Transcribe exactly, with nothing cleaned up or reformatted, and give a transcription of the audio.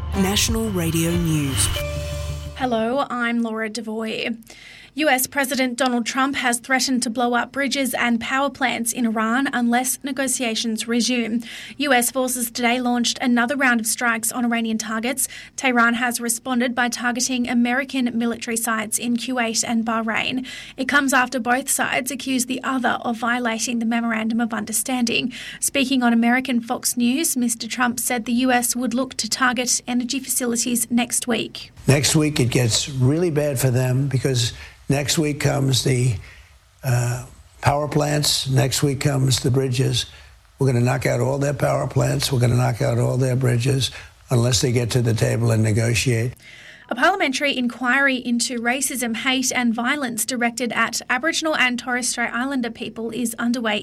National Radio News. Hello, I'm Laura Devoy. U S President Donald Trump has threatened to blow up bridges and power plants in Iran unless negotiations resume. U S forces today launched another round of strikes on Iranian targets. Tehran has responded by targeting American military sites in Kuwait and Bahrain. It comes after both sides accused the other of violating the Memorandum of Understanding. Speaking on American Fox News, Mister Trump said the U S would look to target energy facilities next week. Next week it gets really bad for them because next week comes the uh, power plants. Next week comes the bridges. We're going to knock out all their power plants. We're going to knock out all their bridges unless they get to the table and negotiate. A parliamentary inquiry into racism, hate and violence directed at Aboriginal and Torres Strait Islander people is underway